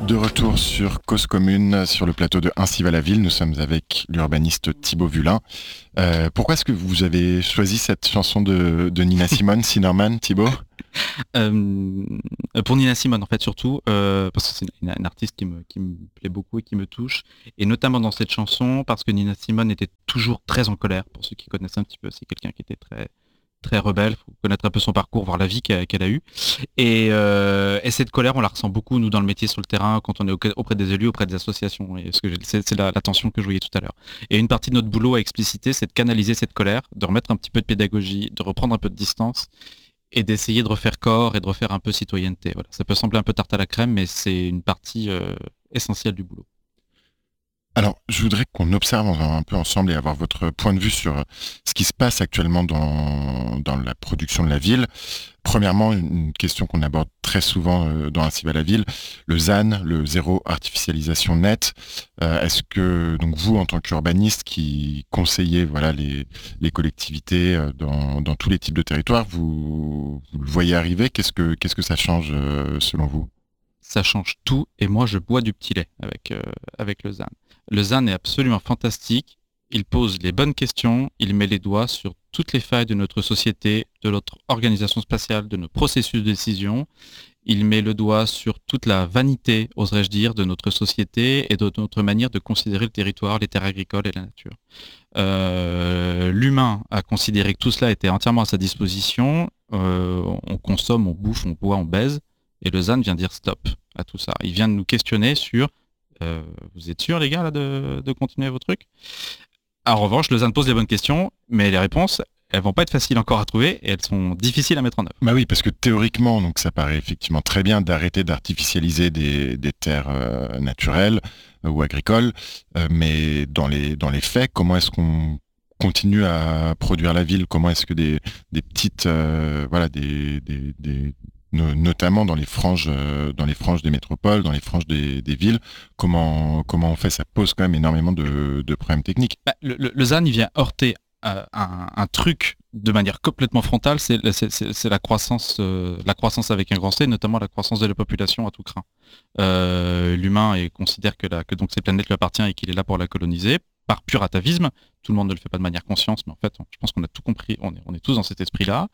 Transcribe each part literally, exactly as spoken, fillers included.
De retour sur Cause Commune, sur le plateau de Ainsi va la ville, nous sommes avec l'urbaniste Thibaut Vulin. Euh, pourquoi est-ce que vous avez choisi cette chanson de, de Nina Simone, Sinnerman, Thibaut ? euh, Pour Nina Simone en fait surtout, euh, parce que c'est une, une artiste qui me, qui me plaît beaucoup et qui me touche, et notamment dans cette chanson parce que Nina Simone était toujours très en colère, pour ceux qui connaissent un petit peu, c'est quelqu'un qui était très... très rebelle, faut connaître un peu son parcours, voir la vie qu'elle, qu'elle a eue. Et, euh, et cette colère, on la ressent beaucoup, nous, dans le métier, sur le terrain, quand on est auprès des élus, auprès des associations. Et ce que c'est, c'est la, la tension que je voyais tout à l'heure. Et une partie de notre boulot à expliciter, c'est de canaliser cette colère, de remettre un petit peu de pédagogie, de reprendre un peu de distance et d'essayer de refaire corps et de refaire un peu citoyenneté. Voilà. Ça peut sembler un peu tarte à la crème, mais c'est une partie euh, essentielle du boulot. Alors, je voudrais qu'on observe un peu ensemble et avoir votre point de vue sur ce qui se passe actuellement dans, dans la production de la ville. Premièrement, une question qu'on aborde très souvent dans Ainsi va la ville, le Z A N, le zéro artificialisation nette. Euh, est-ce que, donc vous, en tant qu'urbaniste qui conseillez voilà, les, les collectivités dans, dans tous les types de territoires, vous, vous le voyez arriver ? Qu'est-ce que, qu'est-ce que ça change selon vous ? Ça change tout, et moi je bois du petit lait avec, euh, avec le Z A N. Le Z A N est absolument fantastique, il pose les bonnes questions, il met les doigts sur toutes les failles de notre société, de notre organisation spatiale, de nos processus de décision, il met le doigt sur toute la vanité, oserais-je dire, de notre société et de notre manière de considérer le territoire, les terres agricoles et la nature. Euh, l'humain a considéré que tout cela était entièrement à sa disposition, euh, on consomme, on bouffe, on boit, on baise, et le Z A N vient dire stop à tout ça. Il vient de nous questionner sur euh, vous êtes sûrs les gars là, de, de continuer vos trucs ? En revanche, le Z A N pose les bonnes questions, mais les réponses, elles vont pas être faciles encore à trouver et elles sont difficiles à mettre en œuvre. Bah oui, parce que théoriquement, donc ça paraît effectivement très bien d'arrêter d'artificialiser des, des terres euh, naturelles euh, ou agricoles, euh, mais dans les, dans les faits, comment est-ce qu'on continue à produire la ville ? Comment est-ce que des, des petites, euh, voilà, des, des, des notamment dans les franges, euh, dans les franges des métropoles, dans les franges des, des villes, comment comment on fait ? Ça pose quand même énormément de, de problèmes techniques. Bah, le, le, le Z A N, il vient heurter euh, un, un truc de manière complètement frontale, c'est, c'est, c'est, c'est la croissance, euh, la croissance avec un grand C, notamment la croissance de la population à tout crin. Euh, l'humain et considère que, la, que donc cette planète lui appartient et qu'il est là pour la coloniser. Par pur atavisme, tout le monde ne le fait pas de manière consciente, mais en fait, je pense qu'on a tout compris, on est, on est tous dans cet esprit-là.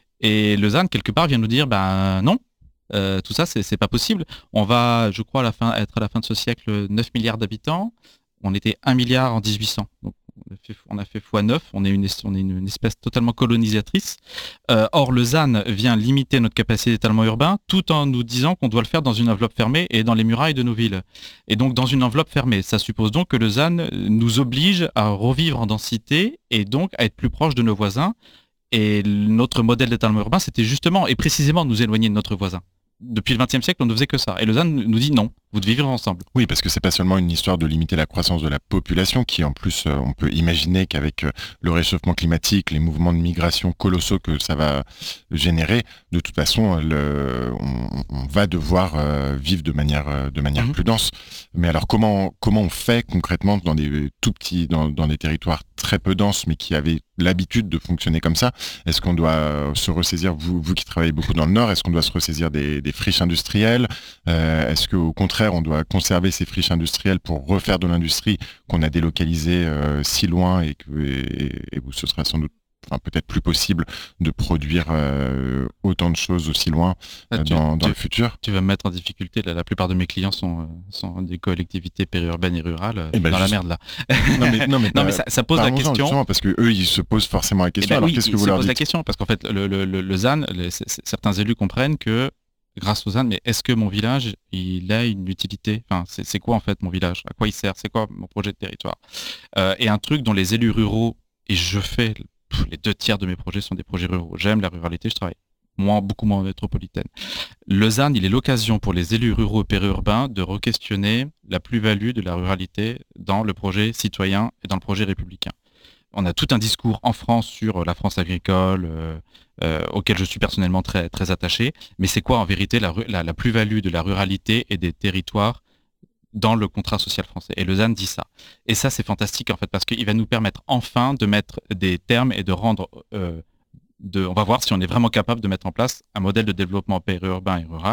Et le Z A N, quelque part, vient nous dire, ben non, euh, tout ça, c'est, c'est pas possible. On va, je crois, à la fin, être à la fin de ce siècle neuf milliards d'habitants. On était un milliard en dix-huit cents. Donc, on a fait, on a fait fois neuf. On est une, on est une, une espèce totalement colonisatrice. Euh, or, le Z A N vient limiter notre capacité d'étalement urbain tout en nous disant qu'on doit le faire dans une enveloppe fermée et dans les murailles de nos villes. Et donc, dans une enveloppe fermée. Ça suppose donc que le Z A N nous oblige à revivre en densité et donc à être plus proche de nos voisins. Et notre modèle d'étalement urbain, c'était justement et précisément nous éloigner de notre voisin. Depuis le vingtième siècle, on ne faisait que ça. Et le Z A N nous dit non, vous devez vivre ensemble. Oui, parce que c'est pas seulement une histoire de limiter la croissance de la population, qui en plus, euh, on peut imaginer qu'avec euh, le réchauffement climatique, les mouvements de migration colossaux que ça va générer, de toute façon, le, on, on va devoir euh, vivre de manière, euh, de manière mmh. plus dense. Mais alors, comment, comment on fait concrètement dans des tout petits, dans, dans des territoires très peu denses, mais qui avaient l'habitude de fonctionner comme ça ? Est-ce qu'on doit se ressaisir, vous, vous qui travaillez beaucoup dans le Nord, est-ce qu'on doit se ressaisir des, des friches industrielles ? euh, Est-ce qu'au contraire, on doit conserver ces friches industrielles pour refaire de l'industrie qu'on a délocalisée euh, si loin et que et, et où ce sera sans doute enfin, peut-être plus possible de produire euh, autant de choses aussi loin euh, ah, tu, dans, dans tu, le futur. Tu vas me mettre en difficulté. Là, la plupart de mes clients sont, sont des collectivités périurbaines et rurales et ben dans juste... la merde là. Non mais, non, mais, non, mais ça, ça pose la question. Parce que eux, ils se posent forcément la question. Ben alors oui, qu'est-ce que ils vous se leur posent dites ? la question parce qu'en fait, le, le, le, le Z A N, les, certains élus comprennent que grâce au Z A N, mais est-ce que mon village, il a une utilité ? Enfin, c'est, c'est quoi en fait mon village ? À quoi il sert ? C'est quoi mon projet de territoire ? euh, Et un truc dont les élus ruraux, et je fais, pff, les deux tiers de mes projets sont des projets ruraux. J'aime la ruralité, je travaille moins, beaucoup moins en métropolitaine. Le Z A N, il est l'occasion pour les élus ruraux et périurbains de re-questionner la plus-value de la ruralité dans le projet citoyen et dans le projet républicain. On a tout un discours en France sur la France agricole, euh, euh, auquel je suis personnellement très, très attaché. Mais c'est quoi en vérité la, la, la plus-value de la ruralité et des territoires dans le contrat social français ? Et le Z A N dit ça. Et ça, c'est fantastique en fait, parce qu'il va nous permettre enfin de mettre des termes et de rendre... Euh, de, on va voir si on est vraiment capable de mettre en place un modèle de développement périurbain et rural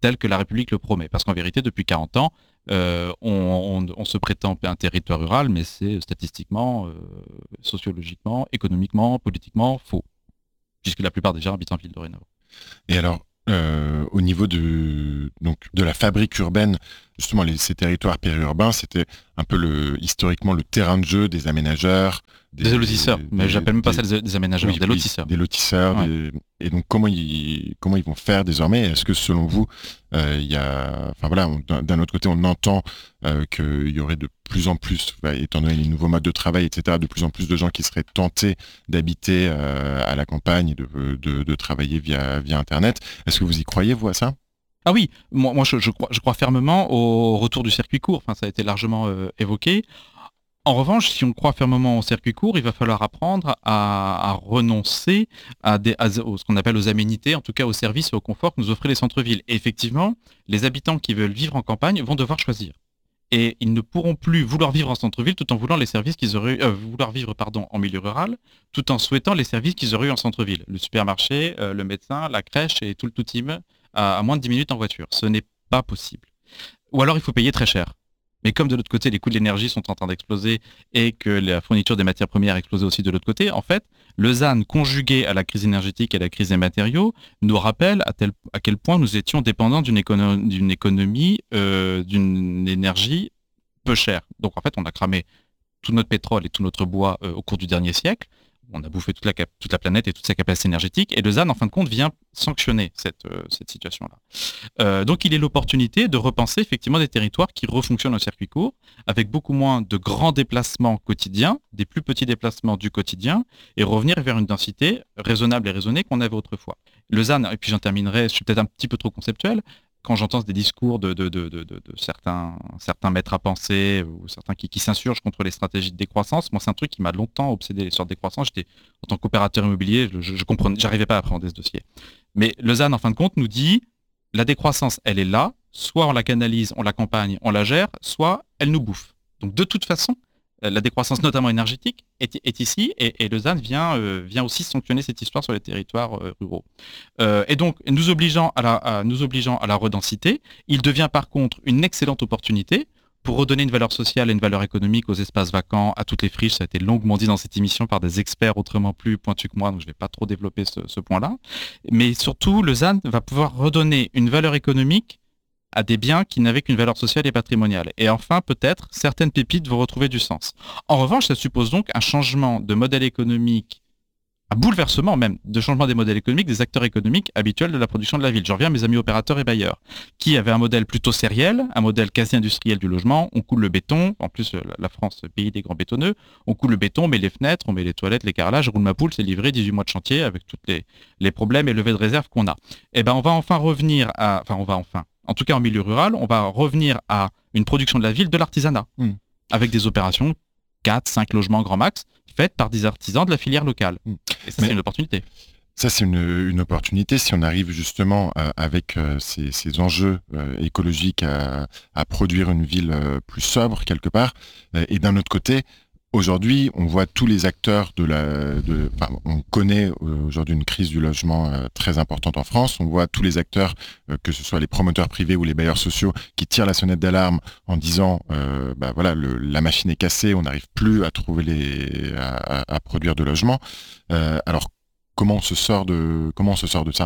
tel que la République le promet. Parce qu'en vérité, depuis quarante ans, euh, on, on, on se prétend un territoire rural, mais c'est statistiquement, euh, sociologiquement, économiquement, politiquement faux. Puisque la plupart des gens habitent en ville dorénavant. Et alors, euh, au niveau de, donc, de la fabrique urbaine, justement, les, ces territoires périurbains, c'était un peu le, historiquement le terrain de jeu des aménageurs. Des, des lotisseurs, des, mais j'appelle même pas ça des, des aménageurs, oui, des lotisseurs. Des lotisseurs. Ouais. Des, et donc, comment ils, comment ils vont faire désormais? Est-ce que selon vous, il euh, y a, enfin voilà, on, d'un autre côté, on entend euh, qu'il y aurait de plus en plus, bah, étant donné les nouveaux modes de travail, et cetera, de plus en plus de gens qui seraient tentés d'habiter euh, à la campagne et de, de, de travailler via, via Internet. Est-ce que vous y croyez, vous, à ça? Ah oui, moi, moi je, je, crois, je crois fermement au retour du circuit court. Enfin, ça a été largement euh, évoqué. En revanche, si on croit fermement au circuit court, il va falloir apprendre à, à renoncer à, des, à ce qu'on appelle aux aménités, en tout cas aux services et au confort que nous offraient les centres-villes. Et effectivement, les habitants qui veulent vivre en campagne vont devoir choisir. Et ils ne pourront plus vouloir vivre en centre-ville tout en voulant les services qu'ils auraient euh, vouloir vivre pardon en milieu rural, tout en souhaitant les services qu'ils auraient eu en centre-ville, le supermarché, euh, le médecin, la crèche et tout le tout team à, à moins de dix minutes en voiture. Ce n'est pas possible. Ou alors il faut payer très cher. Mais comme de l'autre côté, les coûts de l'énergie sont en train d'exploser et que la fourniture des matières premières explose aussi de l'autre côté, en fait, le Z A N conjugué à la crise énergétique et à la crise des matériaux nous rappelle à, tel, à quel point nous étions dépendants d'une, écono- d'une économie, euh, d'une énergie peu chère. Donc en fait, on a cramé tout notre pétrole et tout notre bois euh, au cours du dernier siècle. On a bouffé toute la, cap- toute la planète et toute sa capacité énergétique. Et le Z A N, en fin de compte, vient sanctionner cette, euh, cette situation-là. Euh, donc, il est l'opportunité de repenser effectivement des territoires qui refonctionnent au circuit court, avec beaucoup moins de grands déplacements quotidiens, des plus petits déplacements du quotidien, et revenir vers une densité raisonnable et raisonnée qu'on avait autrefois. Le Z A N, et puis j'en terminerai, je suis peut-être un petit peu trop conceptuel, quand j'entends des discours de, de, de, de, de, de certains, certains maîtres à penser ou certains qui, qui s'insurgent contre les stratégies de décroissance, moi c'est un truc qui m'a longtemps obsédé, les sortes de décroissance. J'étais en tant qu'opérateur immobilier, je, je comprenais, j'arrivais pas à appréhender ce dossier. Mais le Z A N en fin de compte nous dit la décroissance elle est là, soit on la canalise, on l'accompagne, on la gère, soit elle nous bouffe. Donc de toute façon, la décroissance notamment énergétique est, est ici et, et le Z A N vient, euh, vient aussi sanctionner cette histoire sur les territoires euh, ruraux. Euh, et donc, nous obligeant à, la, à, nous obligeant à la redensité, il devient par contre une excellente opportunité pour redonner une valeur sociale et une valeur économique aux espaces vacants, à toutes les friches. Ça a été longuement dit dans cette émission par des experts autrement plus pointus que moi, donc je ne vais pas trop développer ce, ce point-là. Mais surtout, le Z A N va pouvoir redonner une valeur économique à des biens qui n'avaient qu'une valeur sociale et patrimoniale. Et enfin, peut-être, certaines pépites vont retrouver du sens. En revanche, ça suppose donc un changement de modèle économique, un bouleversement même, de changement des modèles économiques, des acteurs économiques habituels de la production de la ville. Je reviens à mes amis opérateurs et bailleurs, qui avaient un modèle plutôt sériel, un modèle quasi industriel du logement. On coule le béton, en plus la France, pays des grands bétonneux, on coule le béton, on met les fenêtres, on met les toilettes, les carrelages, roule ma poule, c'est livré, dix-huit mois de chantier avec tous les, les problèmes et levées de réserve qu'on a. Eh ben, on va enfin revenir à, enfin, on va enfin, en tout cas en milieu rural, on va revenir à une production de la ville de l'artisanat, mmh. avec des opérations quatre, cinq logements grand max, faites par des artisans de la filière locale. Mmh. Et ça, Mais c'est une opportunité. Ça, c'est une, une opportunité si on arrive justement euh, avec euh, ces, ces enjeux euh, écologiques à, à produire une ville euh, plus sobre quelque part. Euh, et d'un autre côté, aujourd'hui, on voit tous les acteurs de la... De, enfin, on connaît aujourd'hui une crise du logement euh, très importante en France. On voit tous les acteurs, euh, que ce soit les promoteurs privés ou les bailleurs sociaux, qui tirent la sonnette d'alarme en disant euh, bah, voilà, le, la machine est cassée, on n'arrive plus à trouver les... à, à, à produire de logements. Euh, alors, comment on se sort de, comment on se sort de ça ?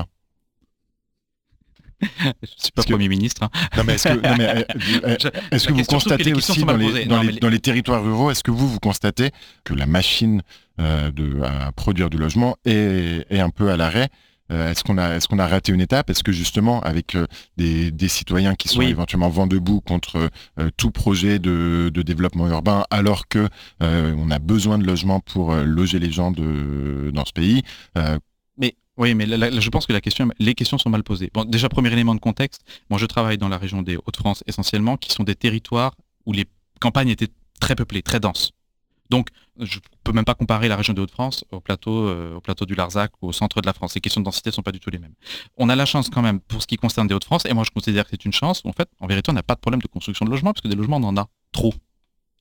Je ne suis pas Premier ministre. Hein. Non, mais est-ce que, non, mais, est-ce que vous constatez aussi dans les, dans, non, les, les... dans les territoires ruraux, est-ce que vous, vous constatez que la machine euh, de, à produire du logement est, est un peu à l'arrêt ? euh, Est-ce qu'on a, est-ce qu'on a raté une étape ? Est-ce que justement, avec euh, des, des citoyens qui sont oui. éventuellement vent debout contre euh, tout projet de, de développement urbain, alors que euh, on a besoin de logements pour euh, loger les gens de, dans ce pays euh, Mais oui, mais là, là, je pense que la question, les questions sont mal posées. Bon, déjà, premier élément de contexte, moi je travaille dans la région des Hauts-de-France essentiellement, qui sont des territoires où les campagnes étaient très peuplées, très denses. Donc, je ne peux même pas comparer la région des Hauts-de-France au plateau, euh, au plateau du Larzac ou au centre de la France. Les questions de densité ne sont pas du tout les mêmes. On a la chance quand même, pour ce qui concerne des Hauts-de-France, et moi je considère que c'est une chance, en fait, en vérité, on n'a pas de problème de construction de logements, parce que des logements, on en a trop.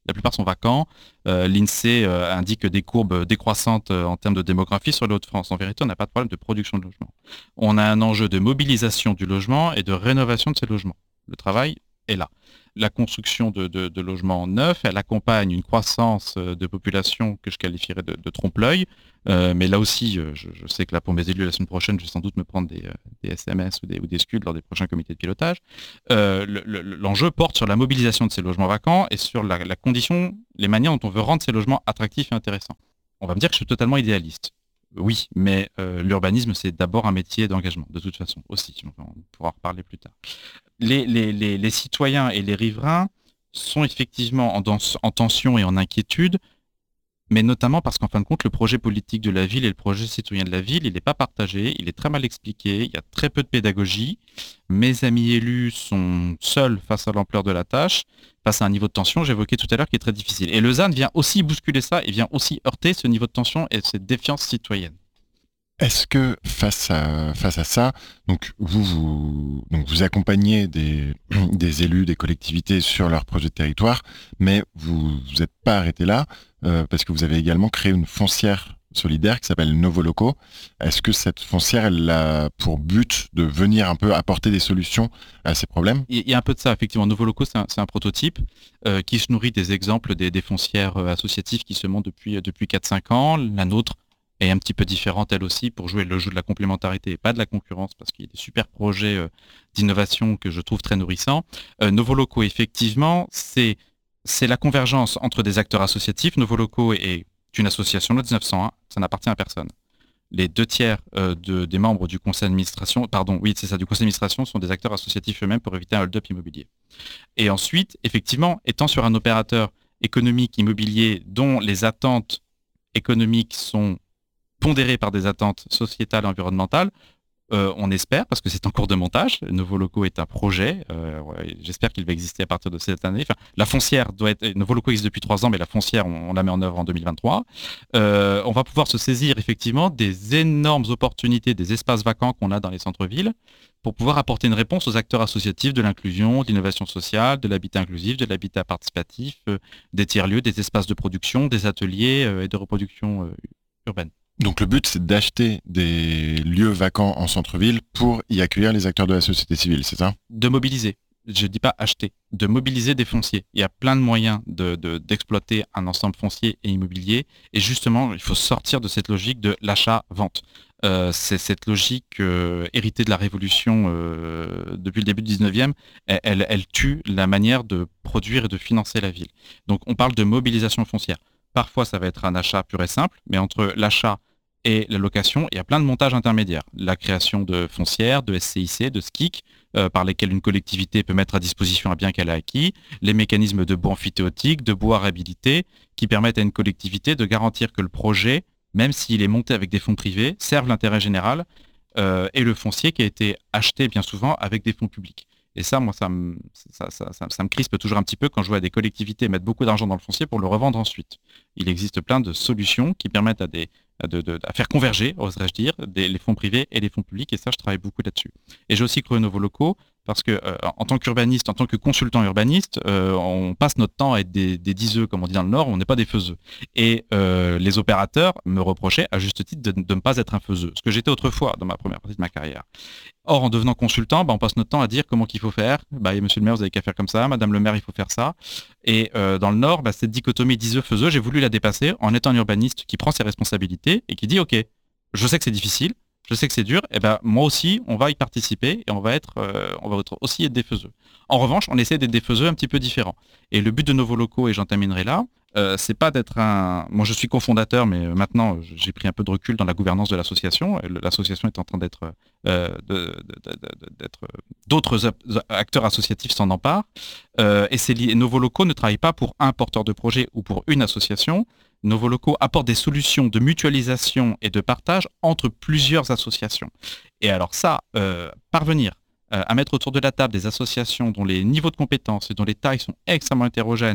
La plupart sont vacants. Euh, L'INSEE euh, indique des courbes décroissantes euh, en termes de démographie sur les Hauts-de-France. En vérité, on n'a pas de problème de production de logements. On a un enjeu de mobilisation du logement et de rénovation de ces logements. Le travail est là. La construction de, de, de logements neufs, elle accompagne une croissance de population que je qualifierais de, de trompe-l'œil. Euh, mais là aussi, euh, je, je sais que là, pour mes élus, la semaine prochaine, je vais sans doute me prendre des, euh, des S M S ou des, ou des scuds lors des prochains comités de pilotage. Euh, le, le, l'enjeu porte sur la mobilisation de ces logements vacants et sur la, la condition, les manières dont on veut rendre ces logements attractifs et intéressants. On va me dire que je suis totalement idéaliste. Oui, mais euh, l'urbanisme, c'est d'abord un métier d'engagement, de toute façon, aussi. On pourra en reparler plus tard. Les, les, les, les citoyens et les riverains sont effectivement en, dans, en tension et en inquiétude, mais notamment parce qu'en fin de compte, le projet politique de la ville et le projet citoyen de la ville, il n'est pas partagé, il est très mal expliqué, il y a très peu de pédagogie. Mes amis élus sont seuls face à l'ampleur de la tâche, face à un niveau de tension, j'évoquais tout à l'heure, qui est très difficile. Et le Z A N vient aussi bousculer ça et vient aussi heurter ce niveau de tension et cette défiance citoyenne. Est-ce que face à, face à ça, donc vous, vous, donc vous accompagnez des, des élus, des collectivités sur leur projet de territoire, mais vous vous n'êtes pas arrêté là, euh, parce que vous avez également créé une foncière solidaire qui s'appelle Novo Loco. Est-ce que cette foncière, elle a pour but de venir un peu apporter des solutions à ces problèmes ? Il y a un peu de ça, effectivement. Novo Loco, c'est un, c'est un prototype euh, qui se nourrit des exemples des, des foncières euh, associatives qui se montent depuis, depuis quatre cinq ans. La nôtre est un petit peu différente elle aussi pour jouer le jeu de la complémentarité et pas de la concurrence parce qu'il y a des super projets euh, d'innovation que je trouve très nourrissants. Euh, Novo Loco, effectivement, c'est, c'est la convergence entre des acteurs associatifs. Novo Loco est une association de mille neuf cent un, ça n'appartient à personne. Les deux tiers euh, de, des membres du conseil d'administration, pardon, oui, c'est ça, du conseil d'administration sont des acteurs associatifs eux-mêmes pour éviter un hold-up immobilier. Et ensuite, effectivement, étant sur un opérateur économique immobilier dont les attentes économiques sont pondérées par des attentes sociétales et environnementales, euh, on espère, parce que c'est en cours de montage, Novo Loco est un projet, euh, ouais, j'espère qu'il va exister à partir de cette année. Enfin, la foncière doit être, Novo Loco existe depuis trois ans, mais la foncière, on, on la met en œuvre en deux mille vingt-trois. Euh, on va pouvoir se saisir effectivement des énormes opportunités, des espaces vacants qu'on a dans les centres-villes, pour pouvoir apporter une réponse aux acteurs associatifs de l'inclusion, de l'innovation sociale, de l'habitat inclusif, de l'habitat participatif, euh, des tiers-lieux, des espaces de production, des ateliers euh, et de reproduction euh, urbaine. Donc le but, c'est d'acheter des lieux vacants en centre-ville pour y accueillir les acteurs de la société civile, c'est ça ? De mobiliser, je ne dis pas acheter, de mobiliser des fonciers. Il y a plein de moyens de, de, d'exploiter un ensemble foncier et immobilier. Et justement, il faut sortir de cette logique de l'achat-vente. Euh, c'est cette logique euh, héritée de la Révolution euh, depuis le début du dix-neuvième, elle, elle, elle tue la manière de produire et de financer la ville. Donc on parle de mobilisation foncière. Parfois, ça va être un achat pur et simple, mais entre l'achat et la location, il y a plein de montages intermédiaires. La création de foncières, de S C I C, de S C I C, euh, par lesquels une collectivité peut mettre à disposition un bien qu'elle a acquis, les mécanismes de baux amphithéotiques, de baux à réhabiliter, qui permettent à une collectivité de garantir que le projet, même s'il est monté avec des fonds privés, serve l'intérêt général, euh, et le foncier qui a été acheté bien souvent avec des fonds publics. Et ça, moi, ça me, ça, ça, ça, ça me crispe toujours un petit peu quand je vois des collectivités mettre beaucoup d'argent dans le foncier pour le revendre ensuite. Il existe plein de solutions qui permettent à, des, à, de, de, à faire converger, oserais-je dire, des, les fonds privés et les fonds publics. Et ça, je travaille beaucoup là-dessus. Et j'ai aussi créé Novo Loco parce que, euh, en tant qu'urbaniste, en tant que consultant urbaniste, euh, on passe notre temps à être des, des diseux, comme on dit dans le Nord, on n'est pas des faiseux. Et euh, les opérateurs me reprochaient, à juste titre, de, de ne pas être un faiseux, ce que j'étais autrefois dans ma première partie de ma carrière. Or, en devenant consultant, bah, on passe notre temps à dire comment qu'il faut faire. Bah, monsieur le maire, vous avez qu'à faire comme ça. Madame le maire, il faut faire ça. Et euh, dans le Nord, bah, cette dichotomie diseux-faiseux, j'ai voulu la dépasser en étant un urbaniste qui prend ses responsabilités et qui dit, OK, je sais que c'est difficile, je sais que c'est dur, et ben moi aussi, on va y participer et on va être, euh, on va être aussi être des faiseux. En revanche, on essaie d'être des faiseux un petit peu différents. Et le but de Novo Loco, et j'en terminerai là, euh, c'est pas d'être un... Moi, je suis cofondateur, mais maintenant, j'ai pris un peu de recul dans la gouvernance de l'association. L'association est en train d'être... Euh, de, de, de, de, d'être... D'autres acteurs associatifs s'en emparent. Euh, et c'est lié... Novo Loco ne travaille pas pour un porteur de projet ou pour une association. Novo Loco apporte des solutions de mutualisation et de partage entre plusieurs associations. Et alors ça, euh, parvenir euh, à mettre autour de la table des associations dont les niveaux de compétences et dont les tailles sont extrêmement hétérogènes,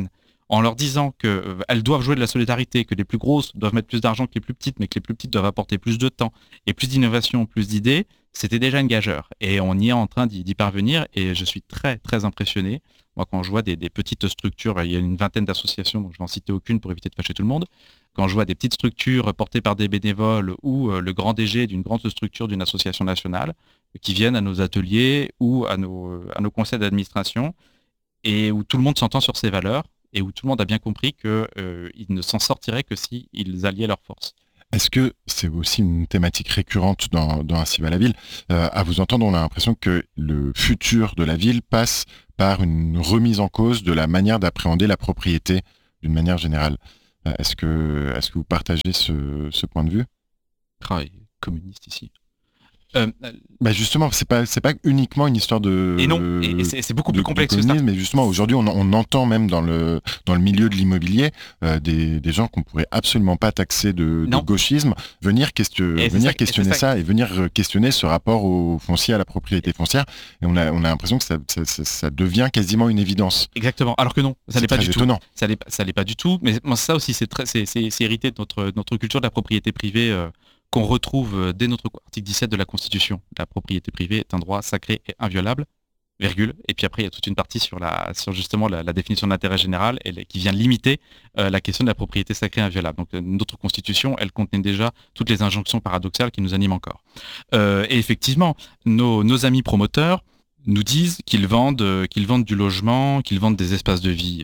en leur disant qu'elles doivent jouer de la solidarité, que les plus grosses doivent mettre plus d'argent que les plus petites, mais que les plus petites doivent apporter plus de temps et plus d'innovation, plus d'idées, c'était déjà une gageure. Et on y est en train d'y, d'y parvenir et je suis très, très impressionné. Moi, quand je vois des, des petites structures, il y a une vingtaine d'associations, donc je vais en citer aucune pour éviter de fâcher tout le monde. Quand je vois des petites structures portées par des bénévoles ou euh, le grand D G d'une grande structure d'une association nationale qui viennent à nos ateliers ou à nos, à nos conseils d'administration et où tout le monde s'entend sur ses valeurs et où tout le monde a bien compris qu'ils euh, ne s'en sortiraient que s'ils alliaient leurs forces. Est-ce que c'est aussi une thématique récurrente dans, dans Ainsi va la ville ? euh, À vous entendre, on a l'impression que le futur de la ville passe par une remise en cause de la manière d'appréhender la propriété d'une manière générale. Euh, est-ce que, est-ce que vous partagez ce, ce point de vue ? Ah, communiste ici. Euh, bah justement, c'est pas c'est pas uniquement une histoire de et non, et, et c'est, c'est beaucoup de, plus complexe que ça. ça. Mais justement, aujourd'hui, on, on entend même dans le dans le milieu de l'immobilier euh, des, des gens qu'on pourrait absolument pas taxer de, de gauchisme venir, question, venir ça, questionner et ça, ça et venir questionner ce rapport au foncier, à la propriété foncière. Et on a on a l'impression que ça ça, ça, ça devient quasiment une évidence. Exactement. Alors que non, ça n'est pas du étonnant. tout. Ça n'est ça n'est pas du tout. Mais ça aussi, c'est très c'est c'est, c'est hérité de notre notre culture de la propriété privée. Euh, qu'on retrouve dès notre article dix-sept de la Constitution. La propriété privée est un droit sacré et inviolable, virgule. Et puis après, il y a toute une partie sur, la, sur justement la, la définition de l'intérêt général et qui vient limiter euh, la question de la propriété sacrée et inviolable. Donc euh, notre Constitution, elle contenait déjà toutes les injonctions paradoxales qui nous animent encore. Euh, et effectivement, nos, nos amis promoteurs nous disent qu'ils vendent, euh, qu'ils vendent du logement, qu'ils vendent des espaces de vie.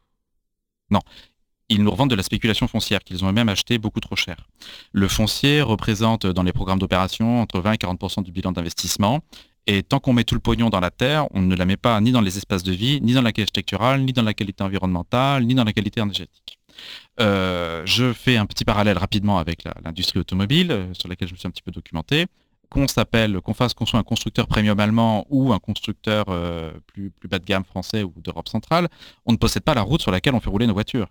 Non. Ils nous revendent de la spéculation foncière qu'ils ont eux-mêmes acheté beaucoup trop cher. Le foncier représente dans les programmes d'opération entre vingt et quarante pour cent du bilan d'investissement. Et tant qu'on met tout le pognon dans la terre, on ne la met pas ni dans les espaces de vie, ni dans la qualité architecturale, ni dans la qualité environnementale, ni dans la qualité énergétique. Euh, je fais un petit parallèle rapidement avec la, l'industrie automobile, euh, sur laquelle je me suis un petit peu documenté. Qu'on s'appelle, qu'on fasse, qu'on soit un constructeur premium allemand ou un constructeur euh, plus, plus bas de gamme français ou d'Europe centrale, on ne possède pas la route sur laquelle on fait rouler nos voitures.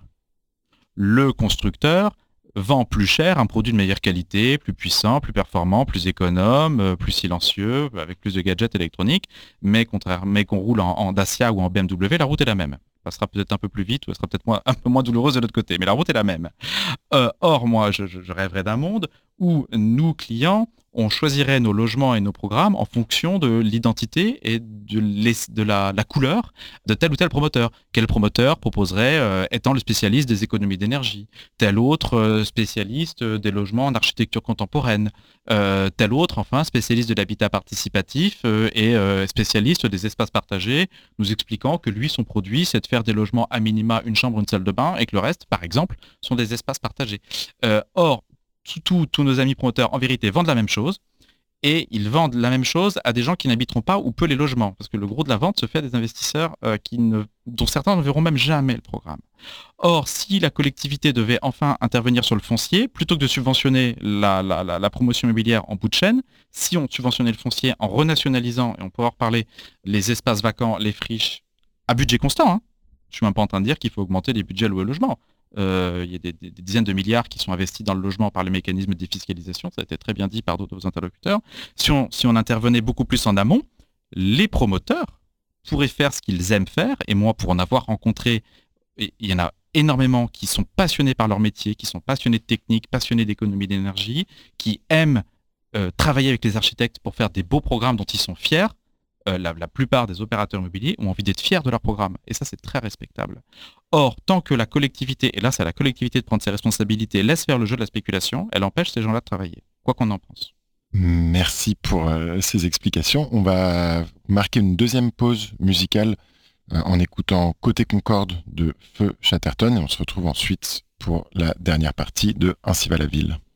Le constructeur vend plus cher un produit de meilleure qualité, plus puissant, plus performant, plus économe, plus silencieux, avec plus de gadgets électroniques, mais, contraire, mais qu'on roule en, en Dacia ou en B M W, la route est la même. Elle sera peut-être un peu plus vite ou elle sera peut-être moins, un peu moins douloureuse de l'autre côté, mais la route est la même. Euh, or, moi, je, je rêverais d'un monde où nous, clients, on choisirait nos logements et nos programmes en fonction de l'identité et de, les, de la, la couleur de tel ou tel promoteur. Quel promoteur proposerait, euh, étant le spécialiste des économies d'énergie, tel autre euh, spécialiste des logements en architecture contemporaine, euh, tel autre, enfin, spécialiste de l'habitat participatif euh, et euh, spécialiste des espaces partagés, nous expliquant que lui, son produit, c'est de faire des logements à minima, une chambre, une salle de bain, et que le reste, par exemple, sont des espaces partagés. Euh, or, tous nos amis promoteurs, en vérité, vendent la même chose et ils vendent la même chose à des gens qui n'habiteront pas ou peu les logements. Parce que le gros de la vente se fait à des investisseurs euh, qui ne, dont certains ne verront même jamais le programme. Or, si la collectivité devait enfin intervenir sur le foncier, plutôt que de subventionner la, la, la, la promotion immobilière en bout de chaîne, si on subventionnait le foncier en renationalisant, et on peut en reparler, les espaces vacants, les friches, à budget constant, hein. Je ne suis même pas en train de dire qu'il faut augmenter les budgets alloués au logement. Euh, il y a des, des, des dizaines de milliards qui sont investis dans le logement par les mécanismes de défiscalisation, ça a été très bien dit par d'autres de vos interlocuteurs. Si on, si on intervenait beaucoup plus en amont, les promoteurs pourraient faire ce qu'ils aiment faire, et moi, pour en avoir rencontré, il y en a énormément qui sont passionnés par leur métier, qui sont passionnés de technique, passionnés d'économie d'énergie, qui aiment euh, travailler avec les architectes pour faire des beaux programmes dont ils sont fiers. Euh, la, la plupart des opérateurs immobiliers ont envie d'être fiers de leur programme. Et ça, c'est très respectable. Or, tant que la collectivité, et là, c'est à la collectivité de prendre ses responsabilités, laisse faire le jeu de la spéculation, elle empêche ces gens-là de travailler, quoi qu'on en pense. Merci pour euh, ces explications. On va marquer une deuxième pause musicale euh, en écoutant Côté Concorde de Feu Chatterton, et on se retrouve ensuite pour la dernière partie de Ainsi va la ville.